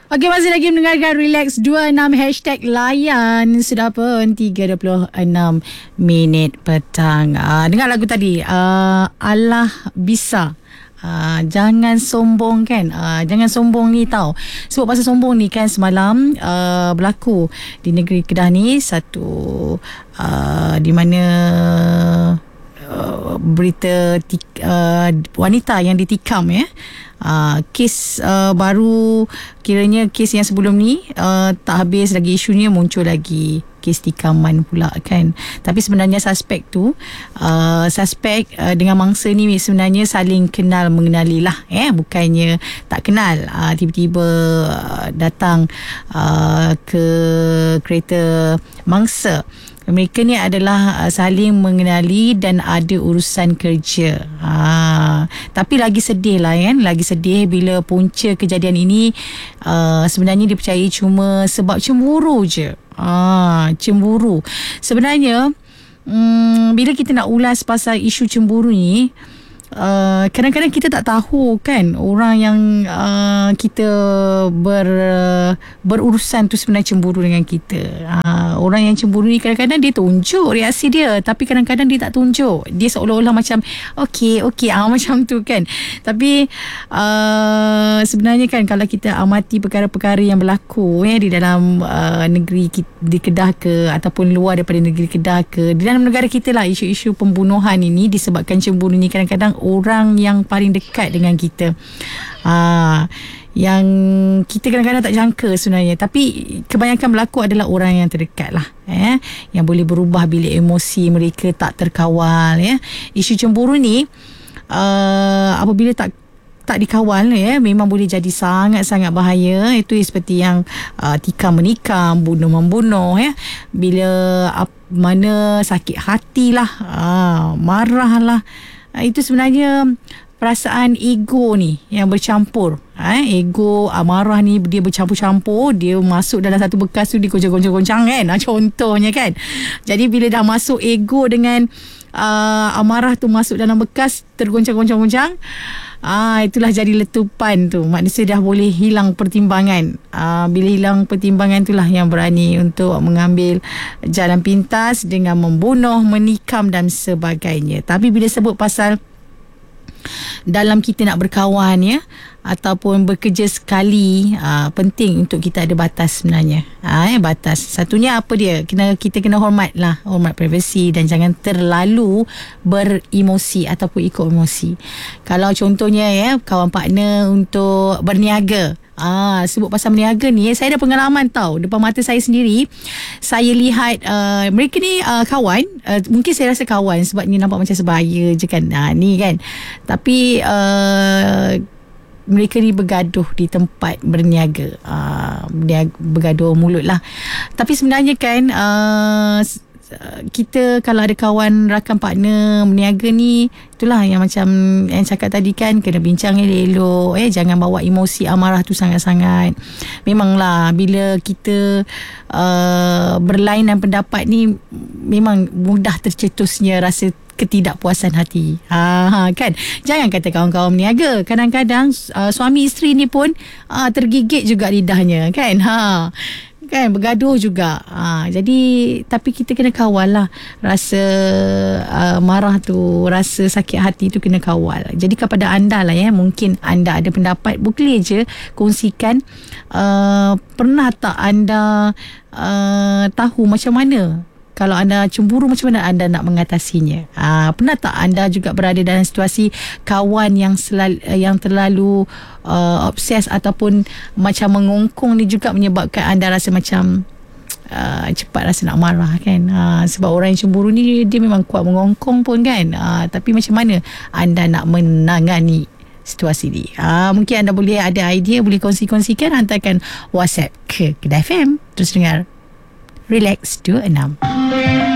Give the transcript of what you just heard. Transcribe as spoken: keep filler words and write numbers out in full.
Okey, masih lagi mendengarkan Relax dua puluh enam hashtag layan. Sudah pun tiga dua puluh enam minit petang. Uh, dengar lagu tadi, uh, Allah bisa. Uh, jangan sombong kan, uh, jangan sombong ni tau. Sebab pasal sombong ni kan, semalam uh, berlaku di negeri Kedah ni satu uh, di mana uh, berita tik, uh, wanita yang ditikam ya. Uh, kes uh, baru, kiranya kes yang sebelum ni uh, tak habis lagi isunya, muncul lagi kes tikaman pula kan. Tapi sebenarnya suspek tu uh, suspek uh, dengan mangsa ni sebenarnya saling kenal mengenali lah, eh bukannya tak kenal. uh, tiba-tiba uh, datang uh, ke kereta mangsa. Mereka ni adalah uh, saling mengenali dan ada urusan kerja. Ha, tapi lagi sedih lah kan, lagi sedih bila punca kejadian ini uh, sebenarnya dipercayai cuma sebab cemburu je. Ha, cemburu. Sebenarnya um, bila kita nak ulas pasal isu cemburu ni, Uh, kadang-kadang kita tak tahu kan orang yang uh, kita ber, uh, berurusan tu sebenarnya cemburu dengan kita. uh, Orang yang cemburu ni kadang-kadang dia tunjuk reaksi dia, tapi kadang-kadang dia tak tunjuk. Dia seolah-olah macam okey, okey, ah, macam tu kan. Tapi uh, sebenarnya kan, kalau kita amati perkara-perkara yang berlaku ya, di dalam uh, negeri kita, di Kedah ke, ataupun luar daripada negeri Kedah ke, di dalam negara kita lah, isu-isu pembunuhan ini disebabkan cemburu ni kadang-kadang orang yang paling dekat dengan kita, ha, yang kita kadang-kadang tak jangka sebenarnya, tapi kebanyakan berlaku adalah orang yang terdekat lah, eh, yang boleh berubah bila emosi mereka tak terkawal. Ya. Isu cemburu ni uh, apabila tak tak dikawal ya, memang boleh jadi sangat-sangat bahaya. Itu seperti yang uh, tikam menikam, bunuh membunuh ya. Bila uh, mana sakit hatilah, uh, marahlah. Itu sebenarnya perasaan ego ni yang bercampur. Eh, ego, amarah ni dia bercampur-campur, dia masuk dalam satu bekas tu, dikoncang-koncang kan. Ha, contohnya kan. Jadi bila dah masuk ego dengan uh, amarah tu masuk dalam bekas, tergoncang-goncang-goncang, ah, itulah jadi letupan tu. Manusia dah boleh hilang pertimbangan. Ah, bila hilang pertimbangan itulah yang berani untuk mengambil jalan pintas dengan membunuh, menikam dan sebagainya. Tapi bila sebut pasal dalam kita nak berkawan ya, ataupun bekerja sekali, aa, penting untuk kita ada batas sebenarnya. Ha, eh, batas. Satunya apa dia? Kena, kita kena hormat lah, hormat privasi, dan jangan terlalu beremosi ataupun ikut emosi. Kalau contohnya ya, kawan partner untuk berniaga. Ah, sebut pasal berniaga ni, saya ada pengalaman tau, depan mata saya sendiri. Saya lihat uh, mereka ni uh, kawan, uh, mungkin saya rasa kawan sebab ni nampak macam sebaya je kan, ah, ni kan. Tapi uh, mereka ni bergaduh di tempat berniaga, uh, berniaga bergaduh mulut lah. Tapi sebenarnya kan, uh, kita kalau ada kawan rakan partner berniaga ni, itulah yang macam yang cakap tadi kan, kena bincang elok-elok, eh, jangan bawa emosi amarah tu sangat-sangat. Memanglah bila kita uh, berlainan pendapat ni, memang mudah tercetusnya rasa ketidakpuasan hati. Ha, ha, kan? Jangan kata kawan-kawan berniaga. Kadang-kadang uh, suami isteri ni pun uh, tergigit juga lidahnya kan. Ha. Kan, bergaduh juga. Ha, jadi tapi kita kena kawal lah rasa uh, marah tu, rasa sakit hati tu kena kawal. Jadi kepada anda lah ya, mungkin anda ada pendapat, boleh je kongsikan. Uh, pernah tak anda uh, tahu macam mana kalau anda cemburu, macam mana anda nak mengatasinya? Ha, pernah tak anda juga berada dalam situasi kawan yang selalu, yang terlalu uh, obses ataupun macam mengongkong ni juga menyebabkan anda rasa macam uh, cepat rasa nak marah kan? Ha, sebab orang yang cemburu ni dia memang kuat mengongkong pun kan? Ha, tapi macam mana anda nak menangani situasi ni? Ha, mungkin anda boleh ada idea, boleh kongsi-kongsikan, hantarkan WhatsApp ke Kedah F M. Terus dengar Relax dua puluh enam.